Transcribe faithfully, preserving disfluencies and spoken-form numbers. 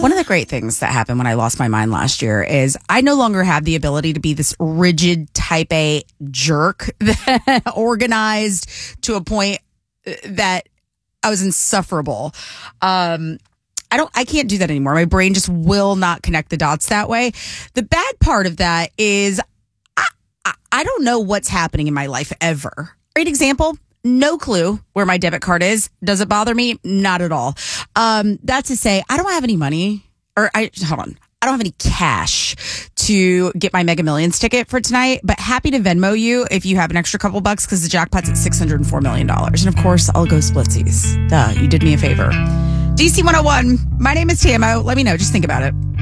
One of the great things that happened when I lost my mind last year is I no longer have the ability to be this rigid type A jerk that organized to a point that I was insufferable. Um, I don't, I can't do that anymore. My brain just will not connect the dots that way. The bad part of that is I, I, I don't know what's happening in my life ever. Great example. No clue where my debit card is. Does it bother me? Not at all. Um, that's to say, I don't have any money or I, hold on. I don't have any cash to get my Mega Millions ticket for tonight, but happy to Venmo you if you have an extra couple bucks because the jackpot's at six hundred four million dollars. And of course, I'll go splitsies. Duh, you did me a favor. D C one oh one, my name is Tamo. Let me know. Just think about it.